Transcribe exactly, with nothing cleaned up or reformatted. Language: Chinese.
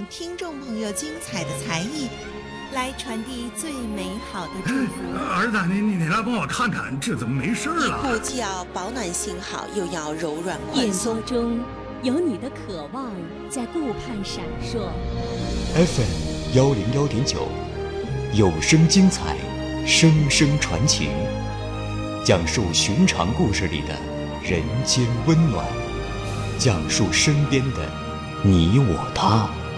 听众朋友精彩的才艺，来传递最美好的祝福。 儿子，你你你来帮我看看，这怎么没事了？ 一部既要保暖性好，又要柔软宽松。 眼中有你的渴望在顾盼闪烁。 F M 幺零幺点九，有声精彩，声声传情，讲述寻常故事里的人间温暖，讲述身边的你我他。